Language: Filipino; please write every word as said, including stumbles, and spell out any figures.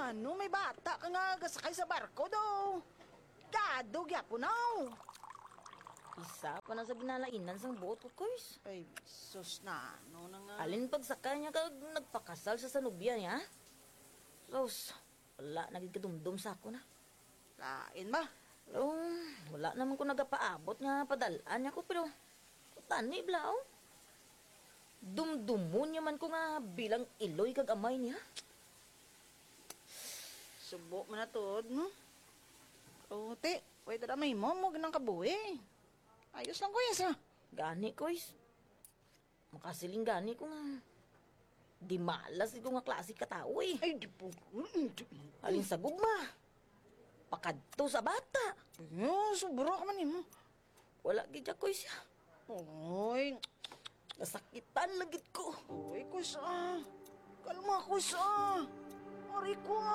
Ano, may bata ka nga gasakay sa barko do. Gado, gyapo now. Isa pa na sa ginalainan sang buot ko, Koys. Ay, sus na, ano na nga. Alin pagsaka niya kag nagpakasal sa sanubyan niya? Rose, wala naging kadumdum sa ako na. Lain ba? Pero wala naman ko nagapaabot nga padalaan niya ko, pero tani blao. Dumdumon niya man ko nga bilang iloy kag amay niya. Subo mo na to, no? O, te, pwede na may mo mo ganang kabuhi. Ayos lang, kuya, sa. Gani, Koys. Makasiling gani ko nga. Di malas ito nga klase katao eh. Ay, di po. Alin sa gugma. Pakadto sa bata. Yo, sobra ka man eh mo. Wala gidya, Koys. Oy, Nasakitan lagit ko. oy, kusa. Kalma, kusa. Mari ko nga.